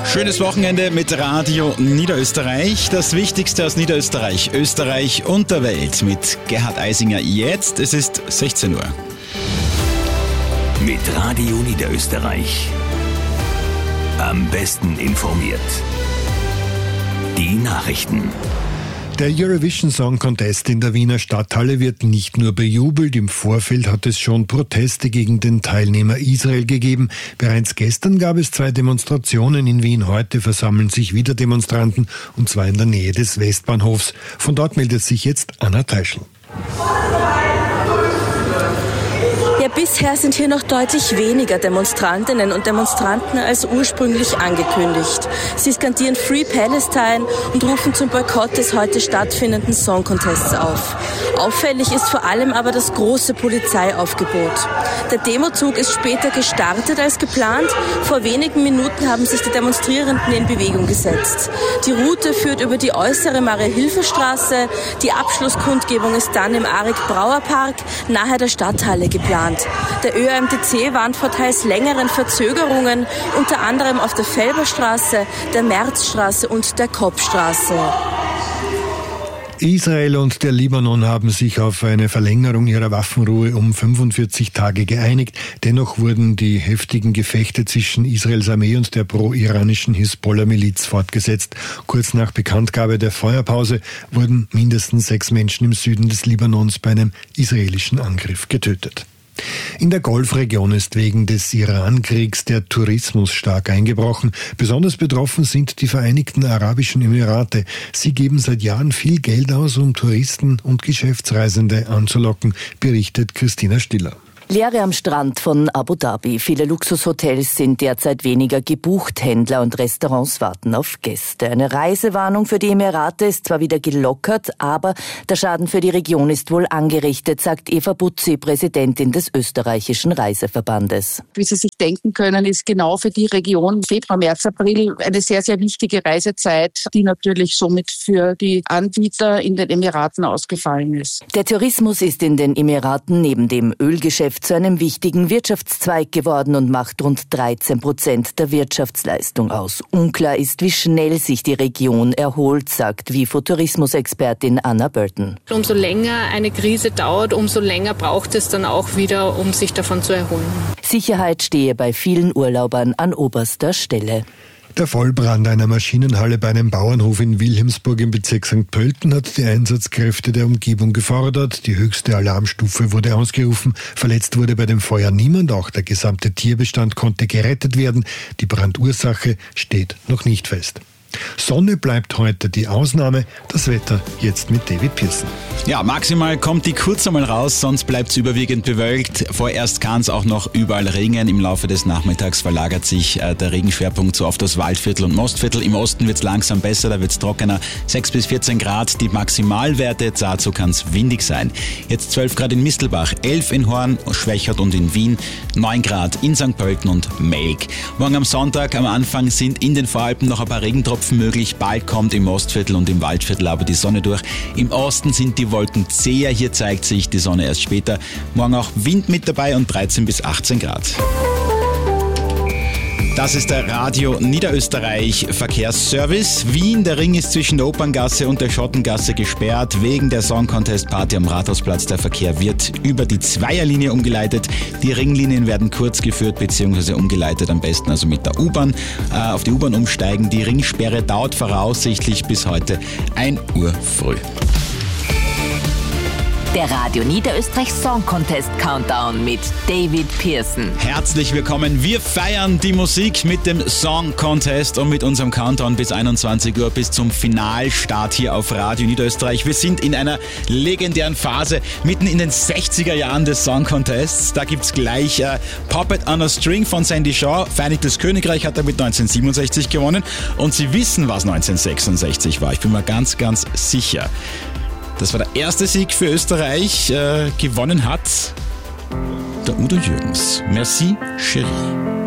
Schönes Wochenende mit Radio Niederösterreich. Das Wichtigste aus Niederösterreich, Österreich und der Welt mit Gerhard Eisinger jetzt. Es ist 16 Uhr. Mit Radio Niederösterreich. Am besten informiert. Die Nachrichten. Der Eurovision Song Contest in der Wiener Stadthalle wird nicht nur bejubelt. Im Vorfeld hat es schon Proteste gegen den Teilnehmer Israel gegeben. Bereits gestern gab es 2 Demonstrationen in Wien. Heute versammeln sich wieder Demonstranten, und zwar in der Nähe des Westbahnhofs. Von dort meldet sich jetzt Anna Teischl. Ja, bisher sind hier noch deutlich weniger Demonstrantinnen und Demonstranten als ursprünglich angekündigt. Sie skandieren Free Palestine und rufen zum Boykott des heute stattfindenden Song Contests auf. Auffällig ist vor allem aber das große Polizeiaufgebot. Der Demozug ist später gestartet als geplant. Vor wenigen Minuten haben sich die Demonstrierenden in Bewegung gesetzt. Die Route führt über die äußere Maria-Hilfer-Straße. Die Abschlusskundgebung ist dann im Arik-Brauer-Park nahe der Stadthalle geplant. Der ÖAMTC warnt vor teils längeren Verzögerungen, unter anderem auf der Felberstraße, der Märzstraße und der Koppstraße. Israel und der Libanon haben sich auf eine Verlängerung ihrer Waffenruhe um 45 Tage geeinigt. Dennoch wurden die heftigen Gefechte zwischen Israels Armee und der pro-iranischen Hisbollah-Miliz fortgesetzt. Kurz nach Bekanntgabe der Feuerpause wurden mindestens 6 Menschen im Süden des Libanons bei einem israelischen Angriff getötet. In der Golfregion ist wegen des Iran-Kriegs der Tourismus stark eingebrochen. Besonders betroffen sind die Vereinigten Arabischen Emirate. Sie geben seit Jahren viel Geld aus, um Touristen und Geschäftsreisende anzulocken, berichtet Christina Stiller. Leere am Strand von Abu Dhabi. Viele Luxushotels sind derzeit weniger gebucht. Händler und Restaurants warten auf Gäste. Eine Reisewarnung für die Emirate ist zwar wieder gelockert, aber der Schaden für die Region ist wohl angerichtet, sagt Eva Butzi, Präsidentin des österreichischen Reiseverbandes. Wie Sie sich denken können, ist genau für die Region Februar, März, April eine sehr, sehr wichtige Reisezeit, die natürlich somit für die Anbieter in den Emiraten ausgefallen ist. Der Tourismus ist in den Emiraten neben dem Ölgeschäft zu einem wichtigen Wirtschaftszweig geworden und macht rund 13% der Wirtschaftsleistung aus. Unklar ist, wie schnell sich die Region erholt, sagt WIFO-Tourismusexpertin Anna Burton. Umso länger eine Krise dauert, umso länger braucht es dann auch wieder, um sich davon zu erholen. Sicherheit stehe bei vielen Urlaubern an oberster Stelle. Der Vollbrand einer Maschinenhalle bei einem Bauernhof in Wilhelmsburg im Bezirk St. Pölten hat die Einsatzkräfte der Umgebung gefordert. Die höchste Alarmstufe wurde ausgerufen. Verletzt wurde bei dem Feuer niemand. Auch der gesamte Tierbestand konnte gerettet werden. Die Brandursache steht noch nicht fest. Sonne bleibt heute die Ausnahme. Das Wetter jetzt mit David Pearson. Ja, maximal kommt die kurz einmal raus, sonst bleibt es überwiegend bewölkt. Vorerst kann es auch noch überall regnen. Im Laufe des Nachmittags verlagert sich der Regenschwerpunkt so auf das Waldviertel und Mostviertel. Im Osten wird es langsam besser, da wird es trockener. 6 bis 14 Grad, die Maximalwerte, dazu kann es windig sein. Jetzt 12 Grad in Mistelbach, 11 in Horn, Schwächert und in Wien, 9 Grad in St. Pölten und Melk. Morgen am Sonntag am Anfang sind in den Voralpen noch ein paar Regentropfen möglich. Bald kommt im Ostviertel und im Waldviertel aber die Sonne durch. Im Osten sind die Wolken zäher, hier zeigt sich die Sonne erst später. Morgen auch Wind mit dabei und 13 bis 18 Grad. Das ist der Radio Niederösterreich Verkehrsservice. Wien, der Ring ist zwischen der Operngasse und der Schottengasse gesperrt. Wegen der Song Contest Party am Rathausplatz. Der Verkehr wird über die Zweierlinie umgeleitet. Die Ringlinien werden kurz geführt bzw. umgeleitet. Am besten also mit der U-Bahn. Auf die U-Bahn umsteigen. Die Ringsperre dauert voraussichtlich bis heute 1 Uhr früh. Der Radio Niederösterreich Song Contest Countdown mit David Pearson. Herzlich willkommen. Wir feiern die Musik mit dem Song Contest und mit unserem Countdown bis 21 Uhr bis zum Finalstart hier auf Radio Niederösterreich. Wir sind in einer legendären Phase mitten in den 60er Jahren des Song Contests. Da gibt's gleich Puppet on a String von Sandy Shaw. Vereinigtes Königreich hat damit 1967 gewonnen und Sie wissen, was 1966 war. Ich bin mir ganz, ganz sicher. Das war der erste Sieg für Österreich. Gewonnen hat der Udo Jürgens. Merci, Chérie.